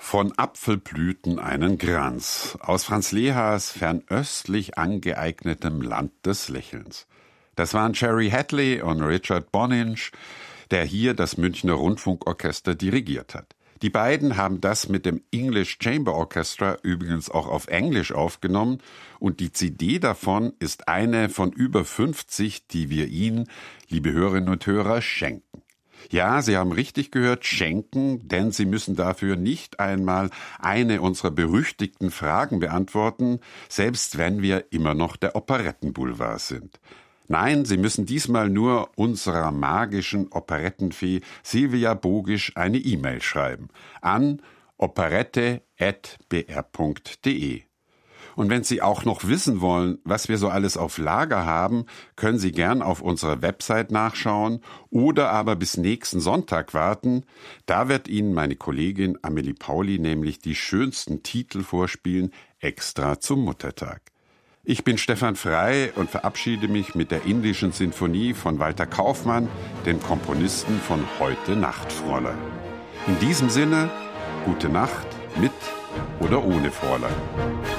Von Apfelblüten einen Kranz aus Franz Lehars fernöstlich angeeignetem Land des Lächelns. Das waren Jerry Hadley und Richard Boninch, der hier das Münchner Rundfunkorchester dirigiert hat. Die beiden haben das mit dem English Chamber Orchestra übrigens auch auf Englisch aufgenommen und die CD davon ist eine von über 50, die wir Ihnen, liebe Hörerinnen und Hörer, schenken. Ja, Sie haben richtig gehört, schenken, denn Sie müssen dafür nicht einmal eine unserer berüchtigten Fragen beantworten, selbst wenn wir immer noch der Operettenboulevard sind. Nein, Sie müssen diesmal nur unserer magischen Operettenfee Silvia Bogisch eine E-Mail schreiben an operette@br.de. Und wenn Sie auch noch wissen wollen, was wir so alles auf Lager haben, können Sie gern auf unserer Website nachschauen oder aber bis nächsten Sonntag warten. Da wird Ihnen meine Kollegin Amelie Pauli nämlich die schönsten Titel vorspielen, extra zum Muttertag. Ich bin Stefan Frey und verabschiede mich mit der Indischen Sinfonie von Walter Kaufmann, dem Komponisten von Heute Nacht, Fräulein. In diesem Sinne, gute Nacht mit oder ohne Fräulein.